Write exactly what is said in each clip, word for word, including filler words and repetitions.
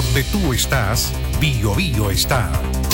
Donde tú estás, Bio Bio está.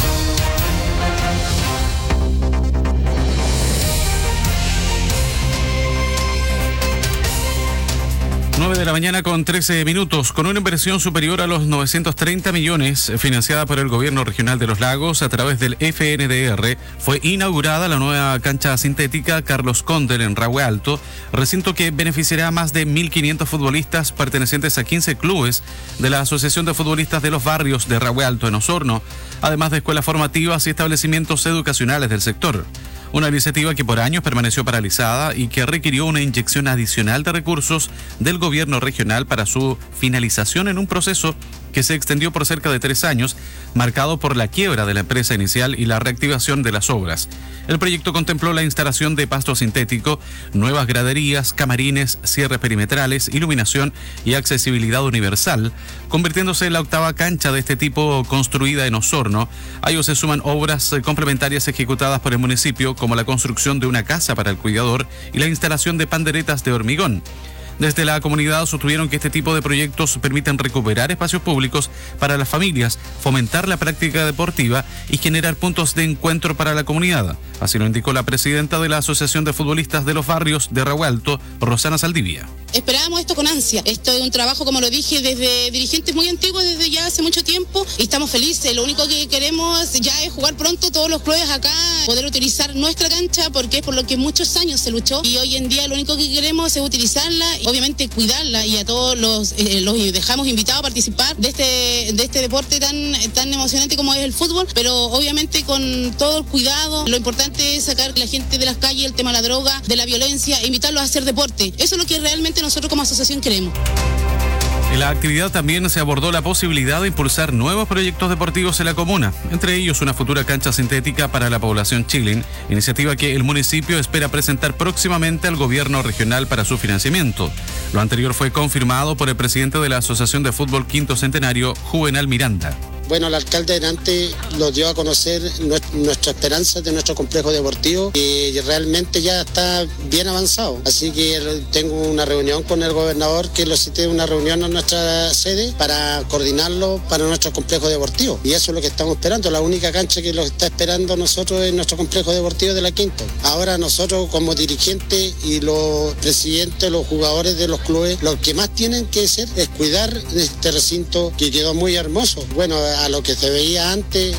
nueve de la mañana con trece minutos, con una inversión superior a los novecientos treinta millones financiada por el Gobierno Regional de los Lagos a través del F N D R, fue inaugurada la nueva cancha sintética Carlos Condel en Rahue Alto, recinto que beneficiará a más de mil quinientos futbolistas pertenecientes a quince clubes de la Asociación de Futbolistas de los Barrios de Rahue Alto en Osorno, además de escuelas formativas y establecimientos educacionales del sector. Una iniciativa que por años permaneció paralizada y que requirió una inyección adicional de recursos del gobierno regional para su finalización en un proceso que se extendió por cerca de tres años, marcado por la quiebra de la empresa inicial y la reactivación de las obras. El proyecto contempló la instalación de pasto sintético, nuevas graderías, camarines, cierres perimetrales, iluminación y accesibilidad universal, convirtiéndose en la octava cancha de este tipo construida en Osorno. A ello se suman obras complementarias ejecutadas por el municipio, como la construcción de una casa para el cuidador y la instalación de panderetas de hormigón. Desde la comunidad sostuvieron que este tipo de proyectos permiten recuperar espacios públicos para las familias, fomentar la práctica deportiva y generar puntos de encuentro para la comunidad. Así lo indicó la presidenta de la Asociación de Futbolistas de los Barrios de Rahue Alto, Rosana Saldivia. Esperábamos esto con ansia. Esto es un trabajo, como lo dije, desde dirigentes muy antiguos, desde ya hace mucho tiempo, y estamos felices. Lo único que queremos ya es jugar pronto todos los clubes acá, poder utilizar nuestra cancha, porque es por lo que muchos años se luchó, y hoy en día lo único que queremos es utilizarla, y obviamente cuidarla, y a todos los, eh, los dejamos invitados a participar de este, de este deporte tan, tan emocionante como es el fútbol, pero obviamente con todo el cuidado. Lo importante es sacar a la gente de las calles, el tema de la droga, de la violencia, e invitarlos a hacer deporte. Eso es lo que realmente nosotros como asociación queremos. En la actividad también se abordó la posibilidad de impulsar nuevos proyectos deportivos en la comuna, entre ellos una futura cancha sintética para la población chilín, iniciativa que el municipio espera presentar próximamente al gobierno regional para su financiamiento. Lo anterior fue confirmado por el presidente de la Asociación de Fútbol Quinto Centenario, Juvenal Miranda. Bueno, el alcalde delante lo dio a conocer nuestra esperanza de nuestro complejo deportivo y realmente ya está bien avanzado. Así que tengo una reunión con el gobernador que lo cité una reunión en nuestra sede para coordinarlo para nuestro complejo deportivo. Y eso es lo que estamos esperando. La única cancha que lo está esperando nosotros es nuestro complejo deportivo de la Quinta. Ahora nosotros como dirigentes y los presidentes, los jugadores de los clubes, lo que más tienen que hacer es cuidar este recinto que quedó muy hermoso. Bueno, a lo que se veía antes.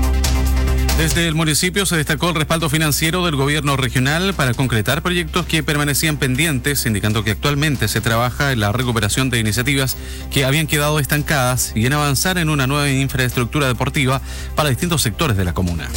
Desde el municipio se destacó el respaldo financiero del gobierno regional para concretar proyectos que permanecían pendientes, indicando que actualmente se trabaja en la recuperación de iniciativas que habían quedado estancadas y en avanzar en una nueva infraestructura deportiva para distintos sectores de la comuna.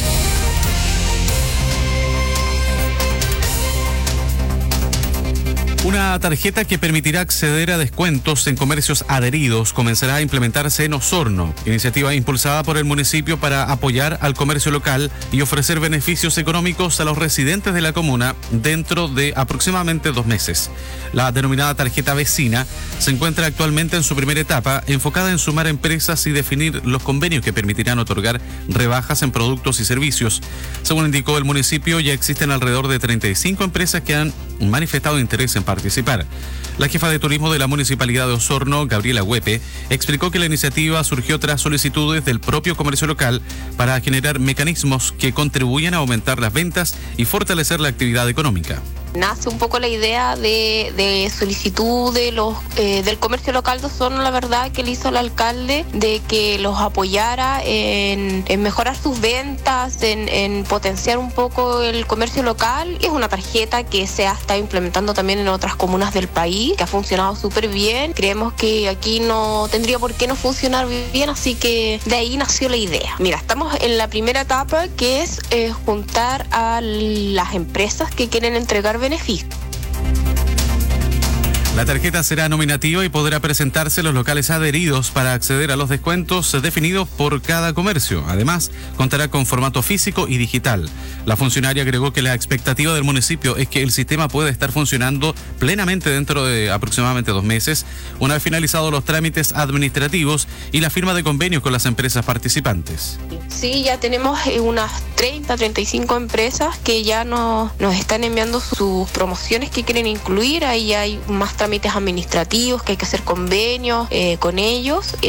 Una tarjeta que permitirá acceder a descuentos en comercios adheridos comenzará a implementarse en Osorno, iniciativa impulsada por el municipio para apoyar al comercio local y ofrecer beneficios económicos a los residentes de la comuna dentro de aproximadamente dos meses. La denominada tarjeta vecina se encuentra actualmente en su primera etapa, enfocada en sumar empresas y definir los convenios que permitirán otorgar rebajas en productos y servicios. Según indicó el municipio, ya existen alrededor de treinta y cinco empresas que han manifestado interés en participar. La jefa de turismo de la Municipalidad de Osorno, Gabriela Huepe, explicó que la iniciativa surgió tras solicitudes del propio comercio local para generar mecanismos que contribuyan a aumentar las ventas y fortalecer la actividad económica. Nace un poco la idea de, de solicitud de los eh, del comercio local de Osorno, la verdad, que le hizo el alcalde, de que los apoyara en, en mejorar sus ventas, en, en potenciar un poco el comercio local. Es una tarjeta que se ha estado implementando también en otras comunas del país, que ha funcionado súper bien. Creemos que aquí no tendría por qué no funcionar bien, así que de ahí nació la idea. Mira, estamos en la primera etapa, que es eh, juntar a las empresas que quieren entregar beneficios. La tarjeta será nominativa y podrá presentarse en los locales adheridos para acceder a los descuentos definidos por cada comercio. Además, contará con formato físico y digital. La funcionaria agregó que la expectativa del municipio es que el sistema pueda estar funcionando plenamente dentro de aproximadamente dos meses, una vez finalizados los trámites administrativos y la firma de convenios con las empresas participantes. Sí, ya tenemos unas treinta, treinta y cinco empresas que ya nos, nos están enviando sus promociones que quieren incluir. Ahí hay más trámites administrativos, que hay que hacer convenios eh, con ellos.